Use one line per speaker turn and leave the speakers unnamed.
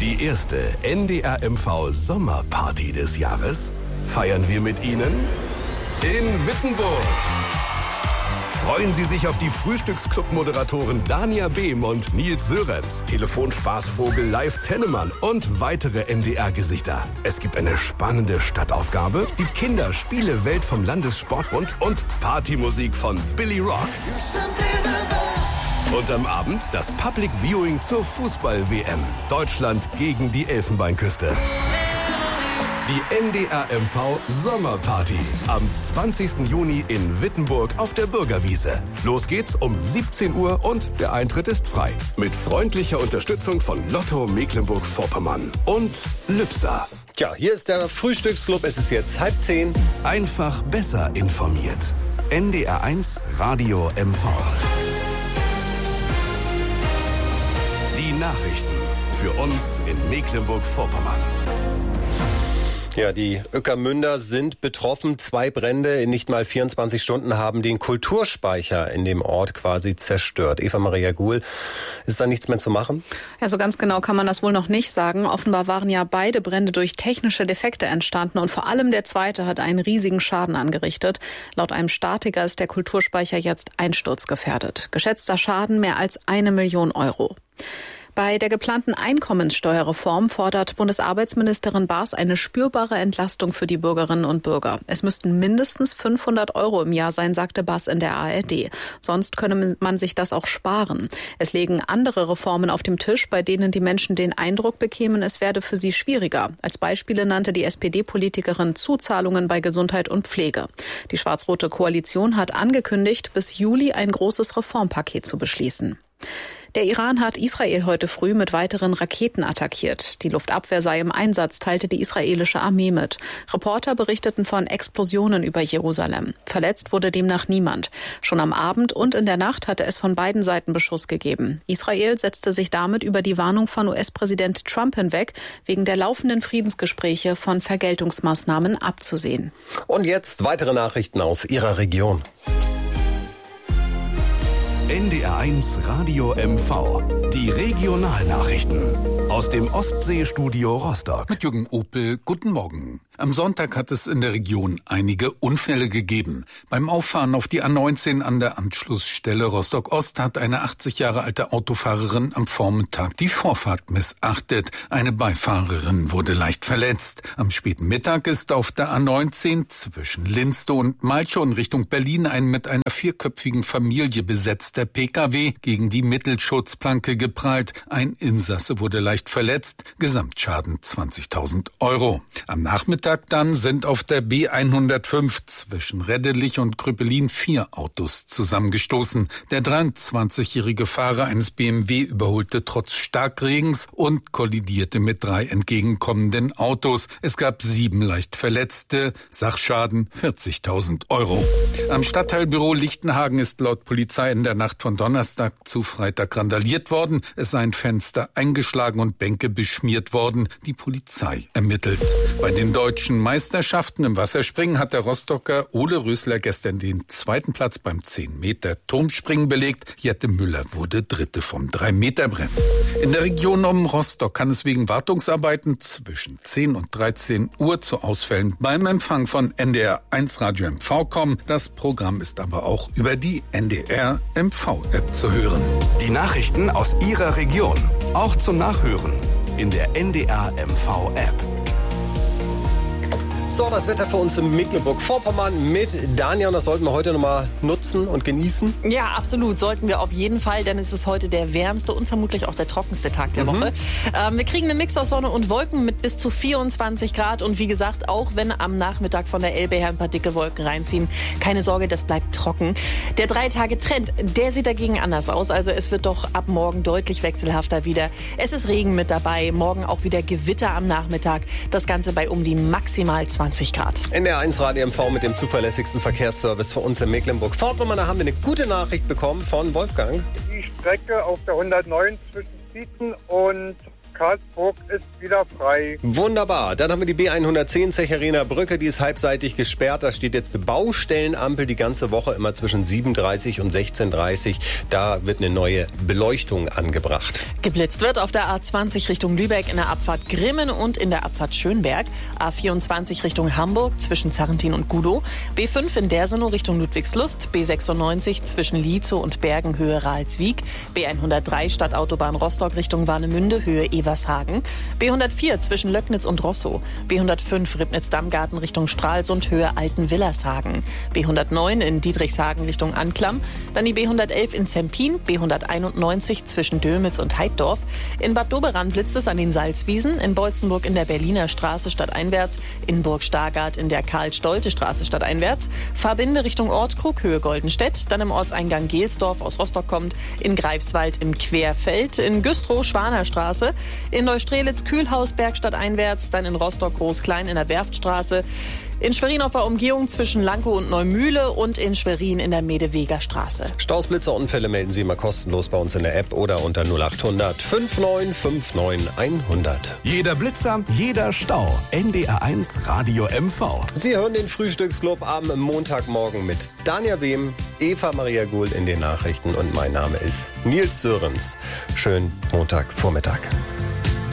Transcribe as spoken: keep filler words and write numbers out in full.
Die erste N D R M V Sommerparty des Jahres feiern wir mit Ihnen in Wittenburg. Freuen Sie sich auf die Frühstücksclub-Moderatoren Dania Behm und Nils Sörenz, Telefonspaßvogel Live Tennemann und weitere N D R-Gesichter. Es gibt eine spannende Stadtaufgabe, die Kinderspiele-Welt vom Landessportbund und Partymusik von Billy Rock. Und am Abend das Public Viewing zur Fußball-W M. Deutschland gegen die Elfenbeinküste. Die N D R M V Sommerparty am zwanzigsten Juni in Wittenburg auf der Bürgerwiese. Los geht's um siebzehn Uhr und der Eintritt ist frei. Mit freundlicher Unterstützung von Lotto Mecklenburg-Vorpommern und Lübser.
Tja, hier ist der Frühstücksclub. Es ist jetzt halb zehn.
Einfach besser informiert. N D R eins Radio M V. Die Nachrichten für uns in Mecklenburg-Vorpommern.
Ja, die Ueckermünder sind betroffen. Zwei Brände in nicht mal vierundzwanzig Stunden haben den Kulturspeicher in dem Ort quasi zerstört. Eva-Maria Guhl, ist da nichts mehr zu machen?
Ja, so ganz genau kann man das wohl noch nicht sagen. Offenbar waren ja beide Brände durch technische Defekte entstanden und vor allem der zweite hat einen riesigen Schaden angerichtet. Laut einem Statiker ist der Kulturspeicher jetzt einsturzgefährdet. Geschätzter Schaden mehr als eine Million Euro. Bei der geplanten Einkommenssteuerreform fordert Bundesarbeitsministerin Baas eine spürbare Entlastung für die Bürgerinnen und Bürger. Es müssten mindestens fünfhundert Euro im Jahr sein, sagte Baas in der A R D. Sonst könne man sich das auch sparen. Es liegen andere Reformen auf dem Tisch, bei denen die Menschen den Eindruck bekämen, es werde für sie schwieriger. Als Beispiele nannte die S P D-Politikerin Zuzahlungen bei Gesundheit und Pflege. Die schwarz-rote Koalition hat angekündigt, bis Juli ein großes Reformpaket zu beschließen. Der Iran hat Israel heute früh mit weiteren Raketen attackiert. Die Luftabwehr sei im Einsatz, teilte die israelische Armee mit. Reporter berichteten von Explosionen über Jerusalem. Verletzt wurde demnach niemand. Schon am Abend und in der Nacht hatte es von beiden Seiten Beschuss gegeben. Israel setzte sich damit über die Warnung von U S-Präsident Trump hinweg, wegen der laufenden Friedensgespräche von Vergeltungsmaßnahmen abzusehen.
Und jetzt weitere Nachrichten aus Ihrer Region.
N D R eins Radio M V. Die Regionalnachrichten aus dem Ostseestudio Rostock.
Mit Jürgen Opel, guten Morgen. Am Sonntag hat es in der Region einige Unfälle gegeben. Beim Auffahren auf die A neunzehn an der Anschlussstelle Rostock-Ost hat eine achtzig Jahre alte Autofahrerin am Vormittag die Vorfahrt missachtet. Eine Beifahrerin wurde leicht verletzt. Am späten Mittag ist auf der A neunzehn zwischen Linste und Malchow in Richtung Berlin ein mit einer vierköpfigen Familie besetzter P K W gegen die Mittelschutzplanke geprallt. Ein Insasse wurde leicht verletzt. Gesamtschaden zwanzigtausend Euro. Am Nachmittag dann sind auf der B hundertfünf zwischen Reddelich und Krüppelin vier Autos zusammengestoßen. Der dreiundzwanzigjährige Fahrer eines B M W überholte trotz Starkregens und kollidierte mit drei entgegenkommenden Autos. Es gab sieben leicht Verletzte, Sachschaden vierzigtausend Euro. Am Stadtteilbüro Lichtenhagen ist laut Polizei in der Nacht von Donnerstag zu Freitag randaliert worden. Es seien Fenster eingeschlagen und Bänke beschmiert worden. Die Polizei ermittelt. Bei den deutschen Meisterschaften im Wasserspringen hat der Rostocker Ole Rösler gestern den zweiten Platz beim zehn Meter Turmspringen belegt. Jette Müller wurde Dritte vom drei Meter Rennen. In der Region um Rostock kann es wegen Wartungsarbeiten zwischen zehn und dreizehn Uhr zu Ausfällen beim Empfang von N D R eins Radio M V kommen. Das Programm ist aber auch über die N D R M V-App zu hören.
Die Nachrichten aus Ihrer Region, auch zum Nachhören in der N D R M V-App.
So, das Wetter für uns in Mecklenburg-Vorpommern mit Dania und das sollten wir heute nochmal nutzen und genießen.
Ja, absolut, sollten wir auf jeden Fall, denn es ist heute der wärmste und vermutlich auch der trockenste Tag der mhm. Woche. Ähm, wir kriegen einen Mix aus Sonne und Wolken mit bis zu vierundzwanzig Grad und wie gesagt, auch wenn am Nachmittag von der Elbe her ein paar dicke Wolken reinziehen, keine Sorge, das bleibt trocken. Der Drei-Tage-Trend, der sieht dagegen anders aus, also es wird doch ab morgen deutlich wechselhafter wieder. Es ist Regen mit dabei, morgen auch wieder Gewitter am Nachmittag, das Ganze bei um die maximal zwanzig Grad.
N D R eins Radio M V mit dem zuverlässigsten Verkehrsservice für uns in Mecklenburg-Vorpommern. Da haben wir eine gute Nachricht bekommen von Wolfgang.
Die Strecke auf der hundertneun zwischen Zietzen und Karlsburg ist wieder frei.
Wunderbar. Dann haben wir die B hundertzehn Zecherener Brücke, die ist halbseitig gesperrt. Da steht jetzt eine Baustellenampel die ganze Woche immer zwischen sieben Uhr dreißig und sechzehn Uhr dreißig. Da wird eine neue Beleuchtung angebracht.
Geblitzt wird auf der A zwanzig Richtung Lübeck in der Abfahrt Grimmen und in der Abfahrt Schönberg. A vierundzwanzig Richtung Hamburg zwischen Zarrentin und Gudow. B fünf in Dersenow Richtung Ludwigslust. B sechsundneunzig zwischen Lietzow und Bergen Höhe Ralswiek. B hundertdrei Stadtautobahn Rostock Richtung Warnemünde Höhe Evershagen. B hundertvier zwischen Löcknitz und Rosso. B hundertfünf Ribnitz-Dammgarten Richtung Stralsund Höhe Altenwillershagen. B hundertneun in Dietrichshagen Richtung Anklam. Dann die B hundertelf in Zempin. B hunderteinundneunzig zwischen Dömitz und Heiddorf. In Bad Doberan blitzt es an den Salzwiesen. In Beutzenburg in der Berliner Straße stadteinwärts. In Burg-Stargard in der Karl-Stolte-Straße stadteinwärts. Fahrbinde Richtung Ortkrug Höhe Goldenstedt. Dann im Ortseingang Gelsdorf aus Rostock kommt. In Greifswald im Querfeld. In Güstrow Schwanerstraße. In Neustrelitz Kühlhaus Bergstadt einwärts, dann in Rostock Groß-Klein in der Werftstraße, in Schwerin auf der Umgehung zwischen Lankow und Neumühle und in Schwerin in der Medeweger Straße.
Staus, Blitzer, Unfälle melden Sie immer kostenlos bei uns in der App oder unter null acht hundert neunundfünfzig neunundfünfzig hundert.
Jeder Blitzer, jeder Stau. N D R eins Radio M V.
Sie hören den Frühstücksclub am Montagmorgen mit Danja Behm, Eva Maria Gould in den Nachrichten und mein Name ist Nils Sörens. Schönen Montagvormittag.